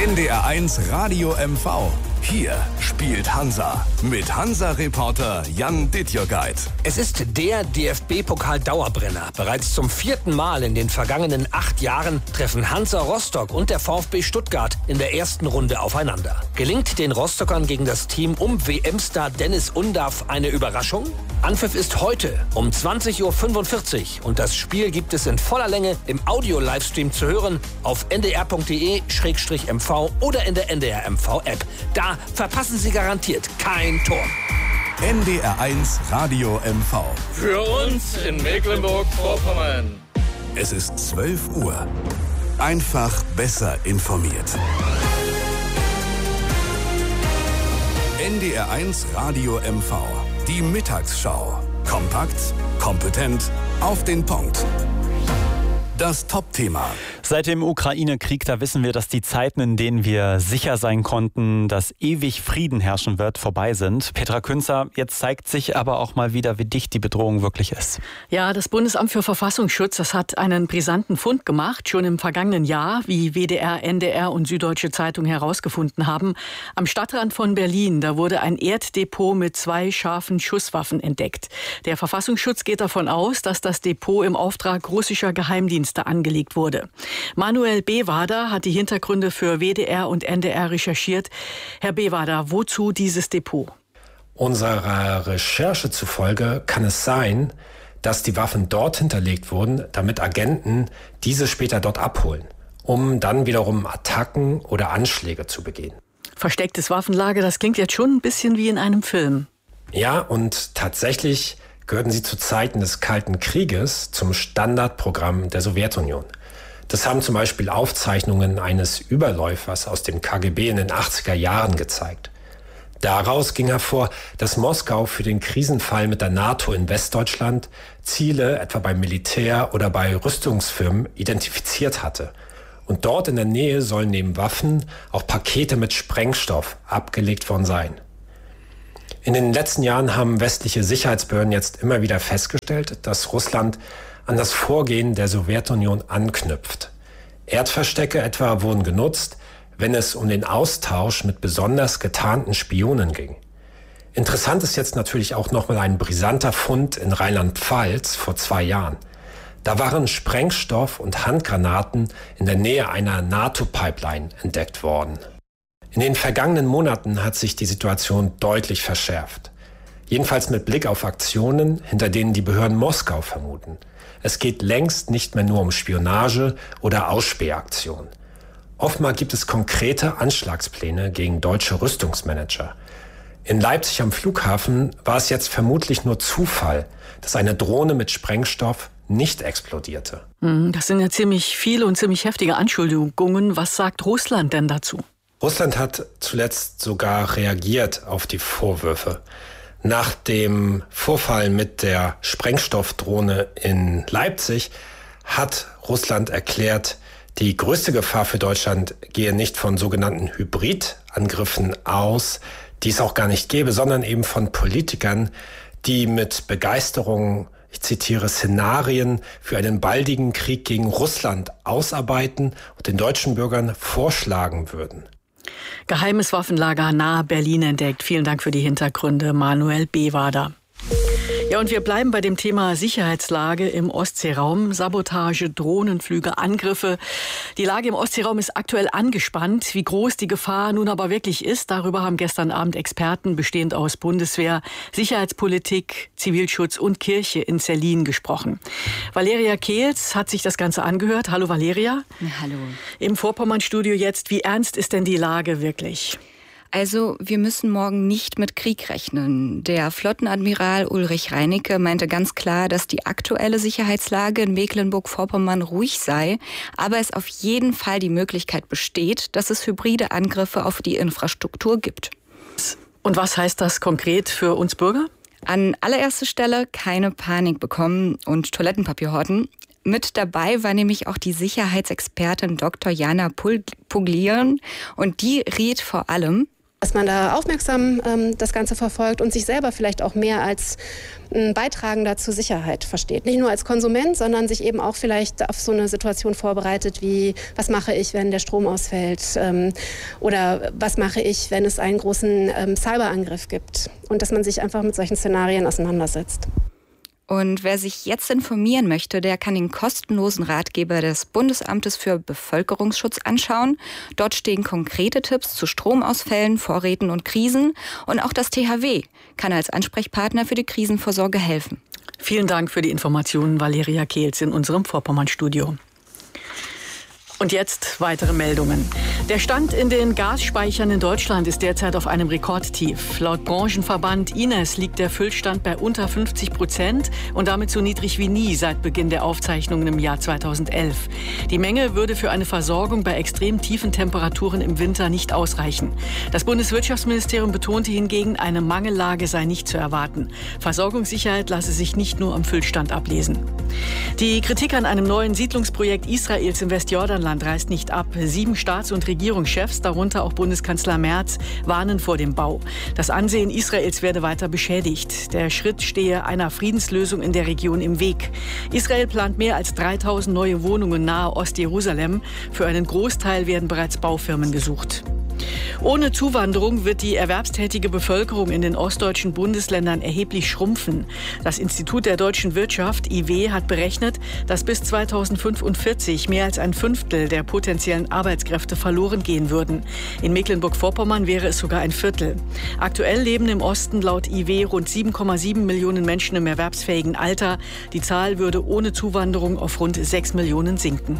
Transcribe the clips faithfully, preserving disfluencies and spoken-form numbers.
N D R eins Radio M V. Hier spielt Hansa mit Hansa-Reporter Jan Dittjörgeit. Es ist der D F B-Pokal-Dauerbrenner. Bereits zum vierten Mal in den vergangenen acht Jahren treffen Hansa Rostock und der VfB Stuttgart in der ersten Runde aufeinander. Gelingt den Rostockern gegen das Team um W M-Star Dennis Undaff eine Überraschung? Anpfiff ist heute um zwanzig Uhr fünfundvierzig und das Spiel gibt es in voller Länge im Audio-Livestream zu hören auf n d r punkt d e slash m v oder in der N D R M V-App. Da verpassen Sie garantiert kein Tor. N D R eins Radio M V. Für uns in Mecklenburg-Vorpommern. Es ist zwölf Uhr. Einfach besser informiert. N D R eins Radio M V. Die Mittagsschau. Kompakt, kompetent, auf den Punkt. Das Top-Thema. Seit dem Ukraine-Krieg, da wissen wir, dass die Zeiten, in denen wir sicher sein konnten, dass ewig Frieden herrschen wird, vorbei sind. Petra Künzer, jetzt zeigt sich aber auch mal wieder, wie dicht die Bedrohung wirklich ist. Ja, das Bundesamt für Verfassungsschutz, das hat einen brisanten Fund gemacht, schon im vergangenen Jahr, wie W D R, N D R und Süddeutsche Zeitung herausgefunden haben. Am Stadtrand von Berlin, da wurde ein Erddepot mit zwei scharfen Schusswaffen entdeckt. Der Verfassungsschutz geht davon aus, dass das Depot im Auftrag russischer Geheimdienste angelegt wurde. Manuel Bewader hat die Hintergründe für W D R und N D R recherchiert. Herr Bewader, wozu dieses Depot? Unserer Recherche zufolge kann es sein, dass die Waffen dort hinterlegt wurden, damit Agenten diese später dort abholen, um dann wiederum Attacken oder Anschläge zu begehen. Verstecktes Waffenlager, das klingt jetzt schon ein bisschen wie in einem Film. Ja, und tatsächlich gehörten sie zu Zeiten des Kalten Krieges zum Standardprogramm der Sowjetunion. Das haben zum Beispiel Aufzeichnungen eines Überläufers aus dem K G B in den achtziger Jahren gezeigt. Daraus ging hervor, dass Moskau für den Krisenfall mit der NATO in Westdeutschland Ziele etwa beim Militär oder bei Rüstungsfirmen identifiziert hatte. Und dort in der Nähe sollen neben Waffen auch Pakete mit Sprengstoff abgelegt worden sein. In den letzten Jahren haben westliche Sicherheitsbehörden jetzt immer wieder festgestellt, dass Russland an das Vorgehen der Sowjetunion anknüpft. Erdverstecke etwa wurden genutzt, wenn es um den Austausch mit besonders getarnten Spionen ging. Interessant ist jetzt natürlich auch nochmal ein brisanter Fund in Rheinland-Pfalz vor zwei Jahren. Da waren Sprengstoff und Handgranaten in der Nähe einer NATO-Pipeline entdeckt worden. In den vergangenen Monaten hat sich die Situation deutlich verschärft. Jedenfalls mit Blick auf Aktionen, hinter denen die Behörden Moskau vermuten. Es geht längst nicht mehr nur um Spionage oder Ausspähaktionen. Oftmals gibt es konkrete Anschlagspläne gegen deutsche Rüstungsmanager. In Leipzig am Flughafen war es jetzt vermutlich nur Zufall, dass eine Drohne mit Sprengstoff nicht explodierte. Das sind ja ziemlich viele und ziemlich heftige Anschuldigungen. Was sagt Russland denn dazu? Russland hat zuletzt sogar reagiert auf die Vorwürfe. Nach dem Vorfall mit der Sprengstoffdrohne in Leipzig hat Russland erklärt, die größte Gefahr für Deutschland gehe nicht von sogenannten Hybridangriffen aus, die es auch gar nicht gäbe, sondern eben von Politikern, die mit Begeisterung, ich zitiere, Szenarien für einen baldigen Krieg gegen Russland ausarbeiten und den deutschen Bürgern vorschlagen würden. Geheimes Waffenlager nahe Berlin entdeckt. Vielen Dank für die Hintergründe, Manuel Bewader. Ja, und wir bleiben bei dem Thema Sicherheitslage im Ostseeraum. Sabotage, Drohnenflüge, Angriffe. Die Lage im Ostseeraum ist aktuell angespannt. Wie groß die Gefahr nun aber wirklich ist, darüber haben gestern Abend Experten bestehend aus Bundeswehr, Sicherheitspolitik, Zivilschutz und Kirche in Zerlin gesprochen. Valeria Kehls hat sich das Ganze angehört. Hallo Valeria. Hallo. Im Vorpommern-Studio jetzt. Wie ernst ist denn die Lage wirklich? Also wir müssen morgen nicht mit Krieg rechnen. Der Flottenadmiral Ulrich Reinecke meinte ganz klar, dass die aktuelle Sicherheitslage in Mecklenburg-Vorpommern ruhig sei, aber es auf jeden Fall die Möglichkeit besteht, dass es hybride Angriffe auf die Infrastruktur gibt. Und was heißt das konkret für uns Bürger? An allererster Stelle keine Panik bekommen und Toilettenpapier horten. Mit dabei war nämlich auch die Sicherheitsexpertin Doktor Jana Puglian und die rät vor allem, dass man da aufmerksam ähm, das Ganze verfolgt und sich selber vielleicht auch mehr als ein Beitragender zur Sicherheit versteht. Nicht nur als Konsument, sondern sich eben auch vielleicht auf so eine Situation vorbereitet wie, was mache ich, wenn der Strom ausfällt ähm, oder was mache ich, wenn es einen großen ähm, Cyberangriff gibt und dass man sich einfach mit solchen Szenarien auseinandersetzt. Und wer sich jetzt informieren möchte, der kann den kostenlosen Ratgeber des Bundesamtes für Bevölkerungsschutz anschauen. Dort stehen konkrete Tipps zu Stromausfällen, Vorräten und Krisen. Und auch das T H W kann als Ansprechpartner für die Krisenvorsorge helfen. Vielen Dank für die Informationen, Valeria Kehls in unserem Vorpommern-Studio. Und jetzt weitere Meldungen. Der Stand in den Gasspeichern in Deutschland ist derzeit auf einem Rekordtief. Laut Branchenverband I N E S liegt der Füllstand bei unter fünfzig Prozent und damit so niedrig wie nie seit Beginn der Aufzeichnungen im Jahr zweitausendelf. Die Menge würde für eine Versorgung bei extrem tiefen Temperaturen im Winter nicht ausreichen. Das Bundeswirtschaftsministerium betonte hingegen, eine Mangellage sei nicht zu erwarten. Versorgungssicherheit lasse sich nicht nur am Füllstand ablesen. Die Kritik an einem neuen Siedlungsprojekt Israels im Westjordanland reißt nicht ab. Sieben Staats- und Regierungschefs, darunter auch Bundeskanzler Merz, warnen vor dem Bau. Das Ansehen Israels werde weiter beschädigt. Der Schritt stehe einer Friedenslösung in der Region im Weg. Israel plant mehr als dreitausend neue Wohnungen nahe Ostjerusalem. Für einen Großteil werden bereits Baufirmen gesucht. Ohne Zuwanderung wird die erwerbstätige Bevölkerung in den ostdeutschen Bundesländern erheblich schrumpfen. Das Institut der deutschen Wirtschaft, I W, hat berechnet, dass bis zweitausendfünfundvierzig mehr als ein Fünftel der potenziellen Arbeitskräfte verloren gehen würden. In Mecklenburg-Vorpommern wäre es sogar ein Viertel. Aktuell leben im Osten laut I W rund sieben Komma sieben Millionen Menschen im erwerbsfähigen Alter. Die Zahl würde ohne Zuwanderung auf rund sechs Millionen sinken.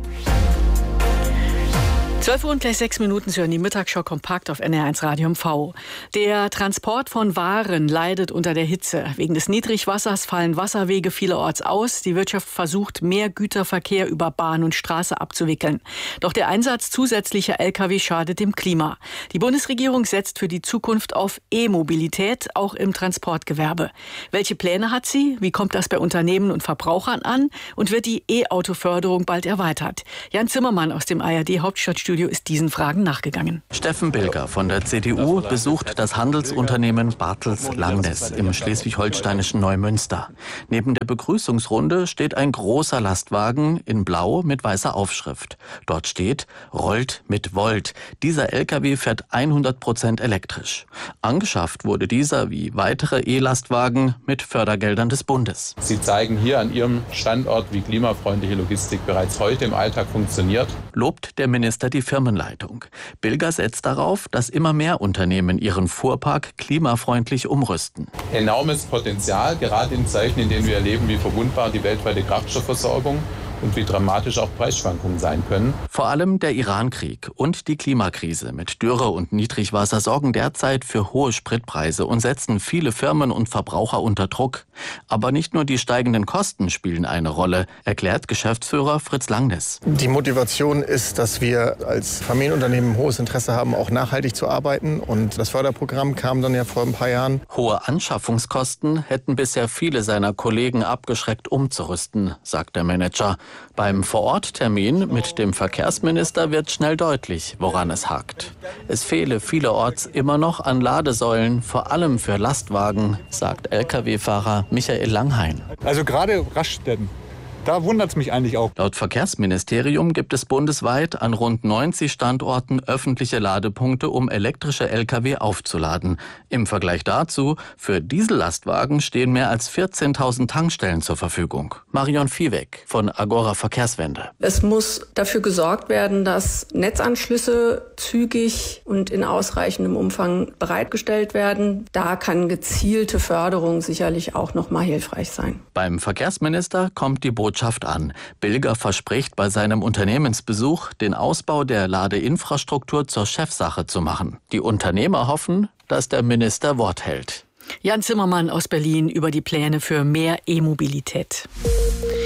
zwölf Uhr und gleich sechs Minuten hören die Mittagsschau kompakt auf N R eins Radio M V. Der Transport von Waren leidet unter der Hitze. Wegen des Niedrigwassers fallen Wasserwege vielerorts aus. Die Wirtschaft versucht, mehr Güterverkehr über Bahn und Straße abzuwickeln. Doch der Einsatz zusätzlicher L K W schadet dem Klima. Die Bundesregierung setzt für die Zukunft auf E-Mobilität, auch im Transportgewerbe. Welche Pläne hat sie? Wie kommt das bei Unternehmen und Verbrauchern an? Und wird die E-Auto-Förderung bald erweitert? Jan Zimmermann aus dem A R D-Hauptstadtstudio ist diesen Fragen nachgegangen. Steffen Bilger von der C D U besucht das Handelsunternehmen Bartels Langness im schleswig-holsteinischen Neumünster. Neben der Begrüßungsrunde steht ein großer Lastwagen in Blau mit weißer Aufschrift. Dort steht, rollt mit Volt. Dieser L K W fährt hundert Prozent elektrisch. Angeschafft wurde dieser wie weitere E-Lastwagen mit Fördergeldern des Bundes. Sie zeigen hier an Ihrem Standort, wie klimafreundliche Logistik bereits heute im Alltag funktioniert. Lobt der Minister die Firmenleitung. Bilger setzt darauf, dass immer mehr Unternehmen ihren Fuhrpark klimafreundlich umrüsten. Enormes Potenzial, gerade in Zeiten, in denen wir erleben, wie verwundbar die weltweite Kraftstoffversorgung und wie dramatisch auch Preisschwankungen sein können. Vor allem der Irankrieg und die Klimakrise mit Dürre und Niedrigwasser sorgen derzeit für hohe Spritpreise und setzen viele Firmen und Verbraucher unter Druck. Aber nicht nur die steigenden Kosten spielen eine Rolle, erklärt Geschäftsführer Fritz Langness. Die Motivation ist, dass wir als Familienunternehmen ein hohes Interesse haben, auch nachhaltig zu arbeiten. Und das Förderprogramm kam dann ja vor ein paar Jahren. Hohe Anschaffungskosten hätten bisher viele seiner Kollegen abgeschreckt, umzurüsten, sagt der Manager. Beim Vororttermin mit dem Verkehrsminister wird schnell deutlich, woran es hakt. Es fehle vielerorts immer noch an Ladesäulen, vor allem für Lastwagen, sagt L K W-Fahrer Michael Langhain. Also gerade Raststätten. Da wundert es mich eigentlich auch. Laut Verkehrsministerium gibt es bundesweit an rund neunzig Standorten öffentliche Ladepunkte, um elektrische L K W aufzuladen. Im Vergleich dazu, für Diesellastwagen stehen mehr als vierzehntausend Tankstellen zur Verfügung. Marion Viehweg von Agora Verkehrswende. Es muss dafür gesorgt werden, dass Netzanschlüsse zügig und in ausreichendem Umfang bereitgestellt werden. Da kann gezielte Förderung sicherlich auch noch mal hilfreich sein. Beim Verkehrsminister kommt die Botschaft an. Bilger verspricht bei seinem Unternehmensbesuch, den Ausbau der Ladeinfrastruktur zur Chefsache zu machen. Die Unternehmer hoffen, dass der Minister Wort hält. Jan Zimmermann aus Berlin über die Pläne für mehr E-Mobilität.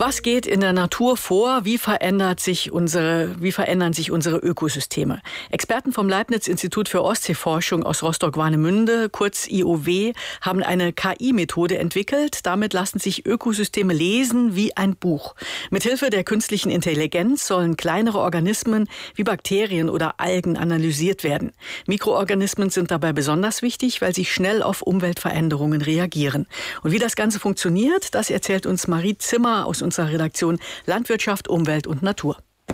Was geht in der Natur vor? Wie verändert sich unsere, wie verändern sich unsere Ökosysteme? Experten vom Leibniz-Institut für Ostseeforschung aus Rostock-Warnemünde, kurz I O W, haben eine K I-Methode entwickelt. Damit lassen sich Ökosysteme lesen wie ein Buch. Mithilfe der künstlichen Intelligenz sollen kleinere Organismen wie Bakterien oder Algen analysiert werden. Mikroorganismen sind dabei besonders wichtig, weil sie schnell auf Umweltveränderungen reagieren. Und wie das Ganze funktioniert, das erzählt uns Marie Zimmer aus unserer Redaktion Landwirtschaft, Umwelt und Natur.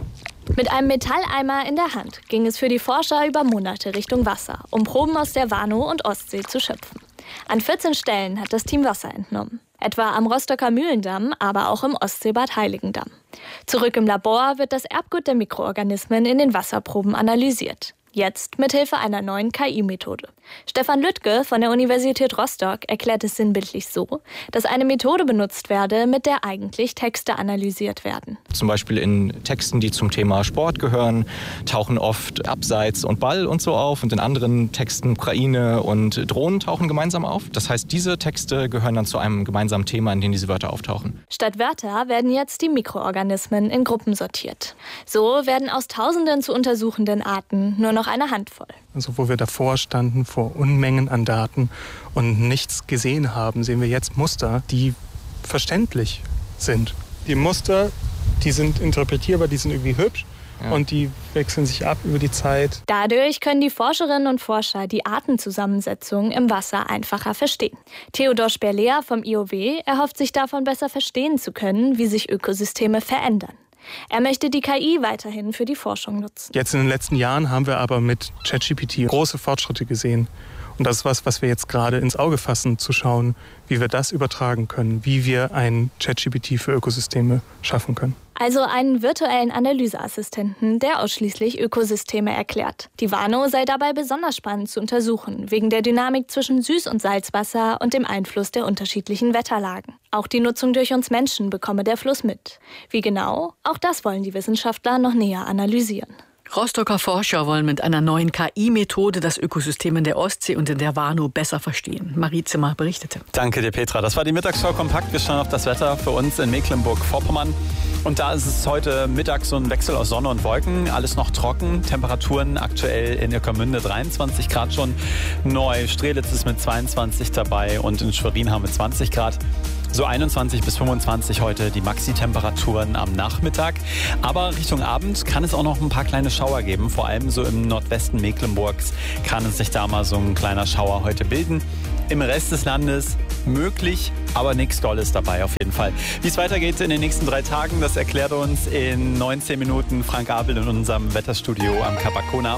Mit einem Metalleimer in der Hand ging es für die Forscher über Monate Richtung Wasser, um Proben aus der Warnow und Ostsee zu schöpfen. An vierzehn Stellen hat das Team Wasser entnommen. Etwa am Rostocker Mühlendamm, aber auch im Ostseebad Heiligendamm. Zurück im Labor wird das Erbgut der Mikroorganismen in den Wasserproben analysiert. Jetzt mit Hilfe einer neuen K I-Methode. Stefan Lüttke von der Universität Rostock erklärt es sinnbildlich so, dass eine Methode benutzt werde, mit der eigentlich Texte analysiert werden. Zum Beispiel in Texten, die zum Thema Sport gehören, tauchen oft Abseits und Ball und so auf. Und in anderen Texten Ukraine und Drohnen tauchen gemeinsam auf. Das heißt, diese Texte gehören dann zu einem gemeinsamen Thema, in dem diese Wörter auftauchen. Statt Wörter werden jetzt die Mikroorganismen in Gruppen sortiert. So werden aus tausenden zu untersuchenden Arten nur noch eine Handvoll. Also wo wir davor standen, vor Unmengen an Daten und nichts gesehen haben, sehen wir jetzt Muster, die verständlich sind. Die Muster, die sind interpretierbar, die sind irgendwie hübsch. Ja. Und die wechseln sich ab über die Zeit. Dadurch können die Forscherinnen und Forscher die Artenzusammensetzung im Wasser einfacher verstehen. Theodor Sperlea vom I O W erhofft sich davon, besser verstehen zu können, wie sich Ökosysteme verändern. Er möchte die K I weiterhin für die Forschung nutzen. Jetzt in den letzten Jahren haben wir aber mit ChatGPT große Fortschritte gesehen. Und das ist was, was wir jetzt gerade ins Auge fassen, zu schauen, wie wir das übertragen können, wie wir ein ChatGPT für Ökosysteme schaffen können. Also einen virtuellen Analyseassistenten, der ausschließlich Ökosysteme erklärt. Die Warnow sei dabei besonders spannend zu untersuchen, wegen der Dynamik zwischen Süß- und Salzwasser und dem Einfluss der unterschiedlichen Wetterlagen. Auch die Nutzung durch uns Menschen bekomme der Fluss mit. Wie genau? Auch das wollen die Wissenschaftler noch näher analysieren. Rostocker Forscher wollen mit einer neuen K I-Methode das Ökosystem in der Ostsee und in der Warnow besser verstehen. Marie Zimmer berichtete. Danke dir, Petra. Das war die Mittagsschau kompakt. Wir schauen auf das Wetter für uns in Mecklenburg-Vorpommern. Und da ist es heute Mittag so ein Wechsel aus Sonne und Wolken. Alles noch trocken. Temperaturen aktuell in Ueckermünde dreiundzwanzig Grad schon. Neu-Strelitz ist mit zweiundzwanzig dabei und in Schwerin haben wir zwanzig Grad. So einundzwanzig bis fünfundzwanzig heute die Maxi-Temperaturen am Nachmittag. Aber Richtung Abend kann es auch noch ein paar kleine Schauer geben. Vor allem so im Nordwesten Mecklenburgs kann es sich da mal so ein kleiner Schauer heute bilden. Im Rest des Landes möglich, aber nichts Dolles dabei auf jeden Fall. Wie es weitergeht in den nächsten drei Tagen, das erklärt uns in neunzehn Minuten Frank Abel in unserem Wetterstudio am Kap Arkona.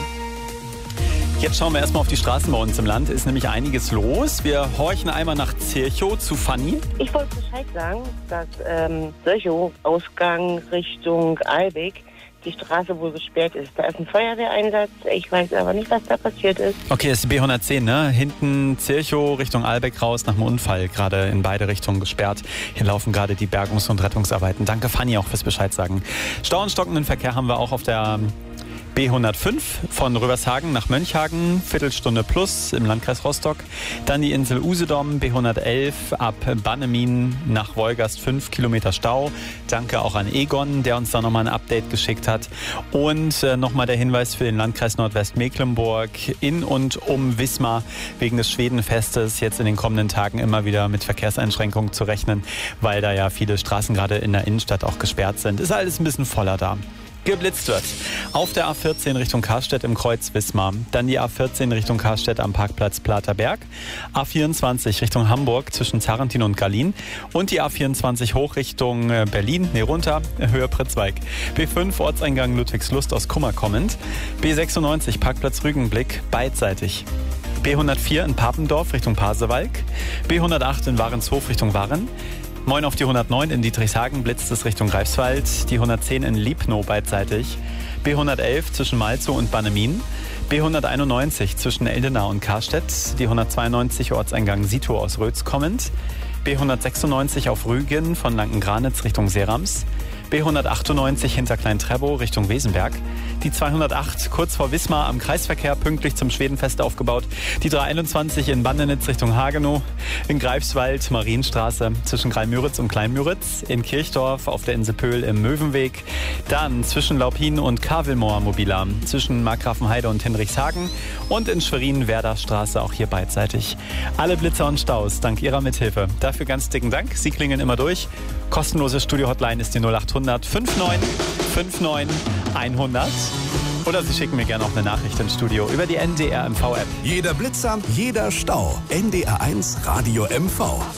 Jetzt schauen wir erstmal auf die Straßen bei uns im Land. Ist nämlich einiges los. Wir horchen einmal nach Zirchow zu Fanny. Ich wollte Bescheid sagen, dass ähm, Zirchow, Ausgang Richtung Albeck, die Straße wohl gesperrt ist. Da ist ein Feuerwehreinsatz. Ich weiß aber nicht, was da passiert ist. Okay, das ist die B hundertzehn, ne? Hinten Zirchow Richtung Albeck raus nach dem Unfall. Gerade in beide Richtungen gesperrt. Hier laufen gerade die Bergungs- und Rettungsarbeiten. Danke, Fanny, auch fürs Bescheid sagen. Stau und stockenden Verkehr haben wir auch auf der B hundertfünf von Rövershagen nach Mönchhagen, Viertelstunde plus im Landkreis Rostock. Dann die Insel Usedom, B hundertelf ab Bannemin nach Wolgast, fünf Kilometer Stau. Danke auch an Egon, der uns da nochmal ein Update geschickt hat. Und äh, nochmal der Hinweis für den Landkreis Nordwestmecklenburg in und um Wismar wegen des Schwedenfestes jetzt in den kommenden Tagen immer wieder mit Verkehrseinschränkungen zu rechnen, weil da ja viele Straßen gerade in der Innenstadt auch gesperrt sind. Ist alles ein bisschen voller da. Geblitzt wird. Auf der A vierzehn Richtung Karstedt im Kreuz Wismar. Dann die A vierzehn Richtung Karstedt am Parkplatz Platerberg. A vierundzwanzig Richtung Hamburg zwischen Zarentin und Gallin. Und die A vierundzwanzig hoch Richtung Berlin, nee runter, Höhe Pritzweig. B fünf Ortseingang Ludwigslust aus Kummer kommend. B sechsundneunzig Parkplatz Rügenblick beidseitig. B hundertvier in Papendorf Richtung Pasewalk. B hundertacht in Warenshof Richtung Waren. Moin auf die hundertneun in Dietrichshagen blitzt es Richtung Greifswald, die hundertzehn in Liebnow beidseitig, B hundertelf zwischen Malzow und Bannemin, B hunderteinundneunzig zwischen Eldenau und Karstedt, die hundertzweiundneunzig Ortseingang Sitow aus Rötz kommend, B hundertsechsundneunzig auf Rügen von Lanken-Granitz Richtung Serams, B B hundertachtundneunzig hinter Klein-Trebow Richtung Wesenberg. Die zweihundertacht kurz vor Wismar am Kreisverkehr pünktlich zum Schwedenfest aufgebaut. Die dreihunderteinundzwanzig in Bandenitz Richtung Hagenow. In Greifswald Marienstraße zwischen Greimüritz und Kleinmüritz. In Kirchdorf auf der Insel Pöhl im Möwenweg. Dann zwischen Laupin und Kavelmoor Mobilarm. Zwischen Markgrafenheide und Hinrichshagen. Und in Schwerin Werderstraße auch hier beidseitig. Alle Blitzer und Staus dank Ihrer Mithilfe. Dafür ganz dicken Dank. Sie klingeln immer durch. Kostenlose Studio-Hotline ist die null acht hundert neunundfünfzig neunundfünfzig hundert. Oder Sie schicken mir gerne auch eine Nachricht ins Studio über die N D R M V App. Jeder Blitzer, jeder Stau. N D R eins Radio M V.